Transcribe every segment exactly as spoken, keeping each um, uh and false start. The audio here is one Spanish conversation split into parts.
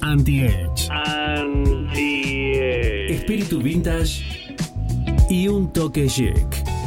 Anti-Age. Anti-Age. Espíritu vintage y un toque chic.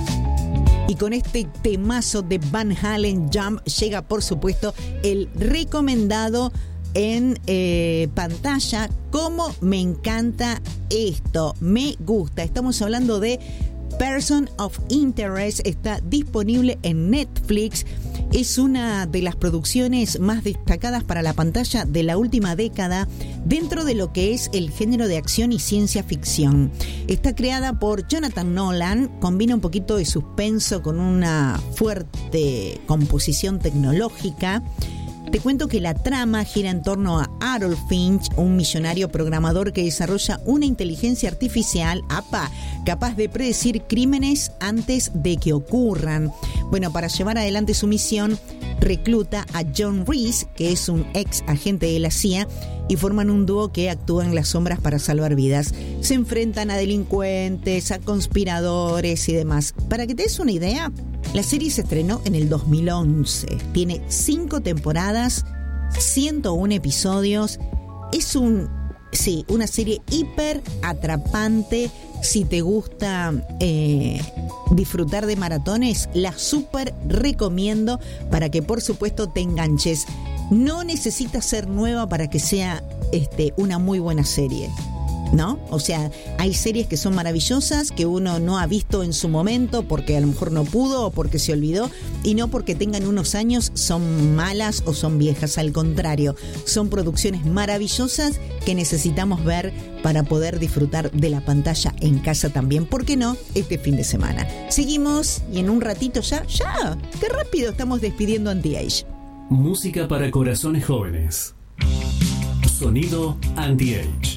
Y con este temazo de Van Halen, Jump, llega por supuesto el recomendado en eh, pantalla. Cómo me encanta esto, me gusta. Estamos hablando de Person of Interest, está disponible en Netflix. Es una de las producciones más destacadas para la pantalla de la última década dentro de lo que es el género de acción y ciencia ficción. Está creada por Jonathan Nolan, combina un poquito de suspenso con una fuerte composición tecnológica. Te cuento que la trama gira en torno a Harold Finch, un millonario programador que desarrolla una inteligencia artificial, apa, capaz de predecir crímenes antes de que ocurran. Bueno, para llevar adelante su misión, recluta a John Reese, que es un ex agente de la C I A, y forman un dúo que actúa en las sombras para salvar vidas. Se enfrentan a delincuentes, a conspiradores y demás. Para que te des una idea, la serie se estrenó en el dos mil once. Tiene cinco temporadas, ciento uno episodios. Es un, sí, una serie hiper atrapante. Si te gusta eh, disfrutar de maratones, la súper recomiendo para que por supuesto te enganches. No necesita ser nueva para que sea este, una muy buena serie, ¿no? O sea, hay series que son maravillosas, que uno no ha visto en su momento porque a lo mejor no pudo o porque se olvidó, y no porque tengan unos años son malas o son viejas. Al contrario, son producciones maravillosas que necesitamos ver para poder disfrutar de la pantalla en casa también. ¿Por qué no? Este fin de semana. Seguimos y en un ratito ya, ya, qué rápido estamos despidiendo Anti-Age. Música para corazones jóvenes. Sonido Anti-Age.